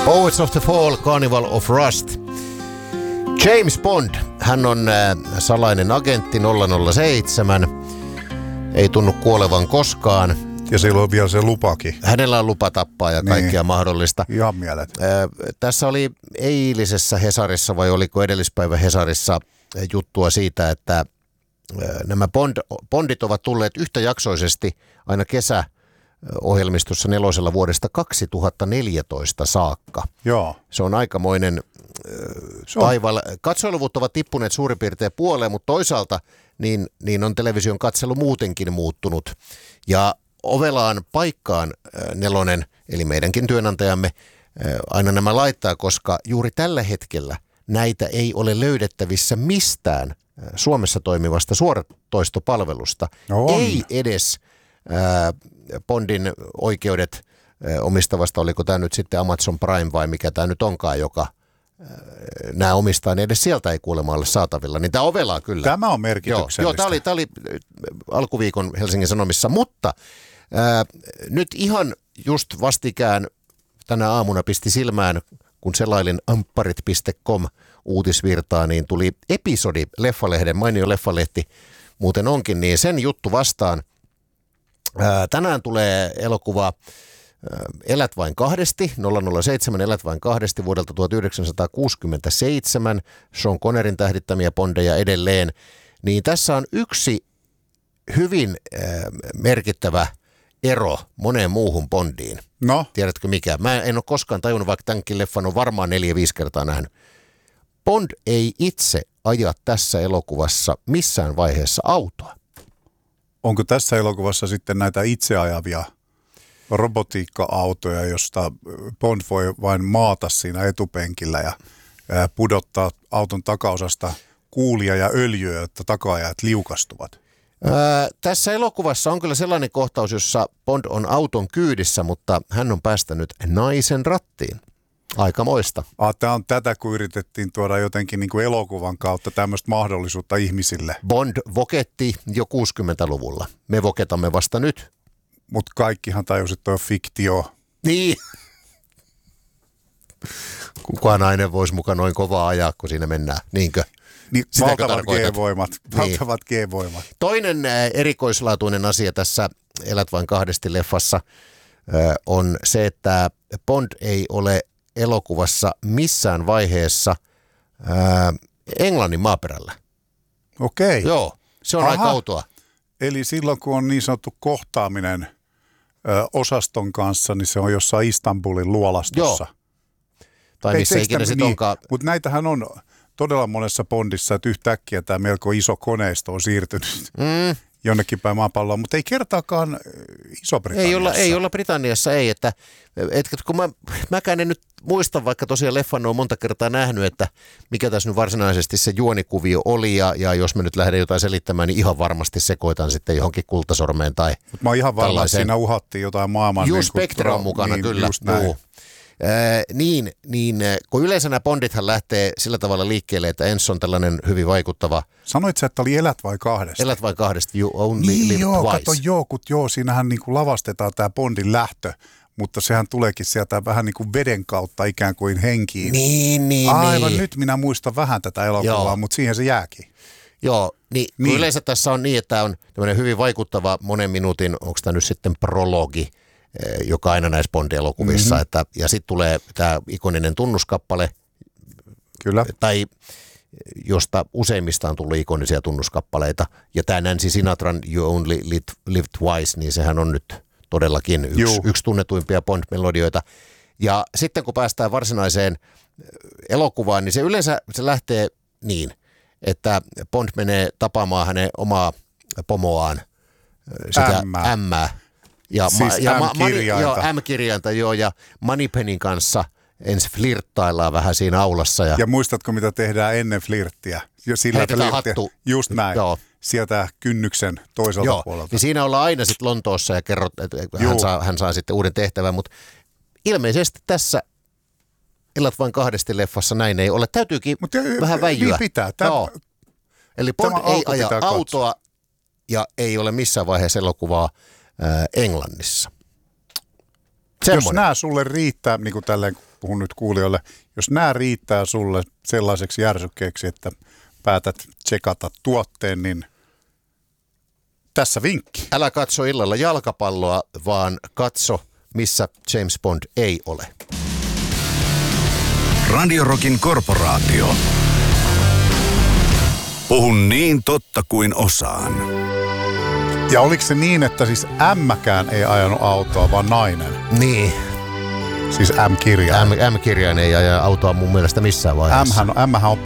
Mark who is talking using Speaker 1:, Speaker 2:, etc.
Speaker 1: Poets of the Fall, Carnival of Rust. James Bond, hän on salainen agentti 007, ei tunnu kuolevan koskaan.
Speaker 2: Ja sillä on vielä se lupakin.
Speaker 1: Hänellä on lupa tappaa ja kaikkea mahdollista.
Speaker 2: Ihan mieletön.
Speaker 1: Tässä oli eilisessä Hesarissa vai oliko edellispäivä Hesarissa juttua siitä, että nämä Bondit ovat tulleet yhtäjaksoisesti aina kesäohjelmistossa nelosella vuodesta 2014 saakka.
Speaker 2: Joo.
Speaker 1: Se on aikamoinen taivaalla. Katsoiluvut ovat tippuneet suurin piirtein puoleen, mutta toisaalta niin on television katselu muutenkin muuttunut. Ja ovelaan paikkaan nelonen, eli meidänkin työnantajamme, aina nämä laittaa, koska juuri tällä hetkellä näitä ei ole löydettävissä mistään Suomessa toimivasta suoratoistopalvelusta. Ei edes Bondin oikeudet omistavasta, oliko tämä nyt sitten Amazon Prime vai mikä tämä nyt onkaan, joka nämä omistaa, niin edes sieltä ei kuulemma ole saatavilla. Niin tämä ovelaa kyllä.
Speaker 2: Tämä on merkityksellistä.
Speaker 1: Joo, tämä oli alkuviikon Helsingin Sanomissa, mutta nyt ihan just vastikään tänä aamuna pisti silmään, kun selailin ampparit.com uutisvirtaa, niin tuli episodi Leffalehden, mainio Leffalehti muuten onkin, niin sen juttu vastaan. Tänään tulee elokuva Elät vain kahdesti, 007 Elät vain kahdesti vuodelta 1967, Sean Connerin tähdittämiä Bondeja edelleen. Niin tässä on yksi hyvin merkittävä ero moneen muuhun Bondiin.
Speaker 2: No?
Speaker 1: Tiedätkö mikä? Mä en ole koskaan tajunnut, vaikka tämänkin leffan on varmaan 4-5 kertaa nähnyt. Bond ei itse aja tässä elokuvassa missään vaiheessa autoa.
Speaker 2: Onko tässä elokuvassa sitten näitä itseajavia robotiikka-autoja, josta Bond voi vain maata siinä etupenkillä ja pudottaa auton takaosasta kuulia ja öljyä, että takaajat liukastuvat?
Speaker 1: Tässä elokuvassa on kyllä sellainen kohtaus, jossa Bond on auton kyydissä, mutta hän on päästänyt naisen rattiin. Aikamoista.
Speaker 2: Tämä on tätä, kun yritettiin tuoda jotenkin niin kuin elokuvan kautta tämmöistä mahdollisuutta ihmisille.
Speaker 1: Bond voketti jo 60-luvulla. Me voketamme vasta nyt.
Speaker 2: Mutta kaikkihan tajusi, että toi on fiktio.
Speaker 1: Niin. Kukaan nainen voisi mukaan noin kovaa ajaa, kun siinä mennään. Niinkö?
Speaker 2: Niin, valtavat G-voimat. Valtavat G-voimat.
Speaker 1: Toinen erikoislaatuinen asia tässä Elät vain kahdesti -leffassa on se, että Bond ei ole elokuvassa missään vaiheessa Englannin maaperällä.
Speaker 2: Okei.
Speaker 1: Joo, se on aika outoa. Eli
Speaker 2: silloin, kun on niin sanottu kohtaaminen osaston kanssa, niin se on jossain Istanbulin luolastossa.
Speaker 1: Joo. Tai missä ikinä sitten onkaan.
Speaker 2: Mutta näitähän on todella monessa Bondissa, että yhtäkkiä tämä melko iso koneisto on siirtynyt jonnekin päin maapalloa, mutta ei kertaakaan Iso-Britanniassa.
Speaker 1: Ei olla Britanniassa, ei. Että kun mäkään en nyt muista, vaikka tosiaan leffan on monta kertaa nähnyt, että mikä tässä nyt varsinaisesti se juonikuvio oli, ja jos mä nyt lähden jotain selittämään, niin ihan varmasti sekoitan sitten johonkin Kultasormeen tai
Speaker 2: Mut mä oon ihan varma, että siinä uhattiin jotain maailman.
Speaker 1: Just Spectre on mukana, niin, kyllä. Kun yleensä nämä Bondithan lähtee sillä tavalla liikkeelle, että ensin on tällainen hyvin vaikuttava.
Speaker 2: Sanoit sä, että oli Elät vai kahdesti?
Speaker 1: Elät vai kahdesti, you only live twice.
Speaker 2: Siinähän niin kuin lavastetaan tämä Bondin lähtö, mutta sehän tuleekin sieltä vähän niin kuin veden kautta ikään kuin henkiin. Aivan, nyt minä muistan vähän tätä elokuvaa, mutta siihen se jääkin.
Speaker 1: Joo, niin. Yleensä tässä on niin, että on tämmöinen hyvin vaikuttava monen minuutin, onko tämä nyt sitten prologi, joka aina näissä Bond-elokuvissa, ja sitten tulee tämä ikoninen tunnuskappale,
Speaker 2: kyllä,
Speaker 1: tai josta useimmista on tullut ikonisia tunnuskappaleita, ja tämä Nancy Sinatran You Only Live Twice, niin sehän on nyt todellakin yksi tunnetuimpia Bond-melodioita. Ja sitten kun päästään varsinaiseen elokuvaan, niin se yleensä se lähtee niin, että Bond menee tapaamaan hänen omaa pomoaan, sitä Ämmää. Ja M-kirjainta, joo, ja Moneypennin kanssa ensin flirttaillaan vähän siinä aulassa. Ja
Speaker 2: muistatko, mitä tehdään ennen flirttiä?
Speaker 1: Heitetään hattu.
Speaker 2: Just näin. Joo. Sieltä kynnyksen toiselta puolelta.
Speaker 1: Niin siinä ollaan aina sitten Lontoossa ja kerrot, että hän saa sitten uuden tehtävän, mutta ilmeisesti tässä Elät vain kahdesti -leffassa näin ei ole. Täytyykin vähän väijyä.
Speaker 2: Niin pitää.
Speaker 1: Eli Bond ei aja autoa ja ei ole missään vaiheessa elokuvaa Englannissa.
Speaker 2: Jos nämä sulle riittää, niin kuin tälleen puhun nyt kuulijoille, jos nämä riittää sulle sellaiseksi järsykkeeksi, että päätät tsekata tuotteen, niin tässä vinkki.
Speaker 1: Älä katso illalla jalkapalloa, vaan katso, missä James Bond ei ole.
Speaker 3: Radio Rockin korporaatio. Puhun niin totta kuin osaan.
Speaker 2: Ja oliko se niin, että siis M-kään ei ajanut autoa, vaan nainen?
Speaker 1: Niin.
Speaker 2: Siis M-kirjain.
Speaker 1: M-kirjain ei aja autoa mun mielestä missään vaiheessa.
Speaker 2: M-hän on